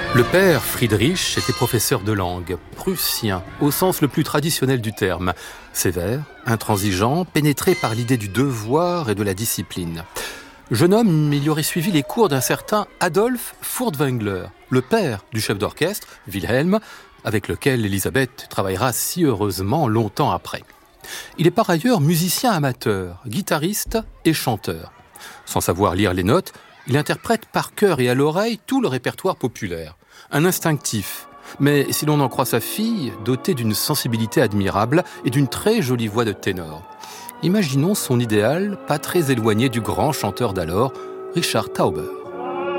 Le père Friedrich était professeur de langue, prussien, au sens le plus traditionnel du terme. Sévère, intransigeant, pénétré par l'idée du devoir et de la discipline. Jeune homme, il y aurait suivi les cours d'un certain Adolf Furtwängler, le père du chef d'orchestre, Wilhelm, avec lequel Elisabeth travaillera si heureusement longtemps après. Il est par ailleurs musicien amateur, guitariste et chanteur. Sans savoir lire les notes, il interprète par cœur et à l'oreille tout le répertoire populaire. Un instinctif, mais si l'on en croit sa fille, doté d'une sensibilité admirable et d'une très jolie voix de ténor. Imaginons son idéal, pas très éloigné du grand chanteur d'alors, Richard Tauber.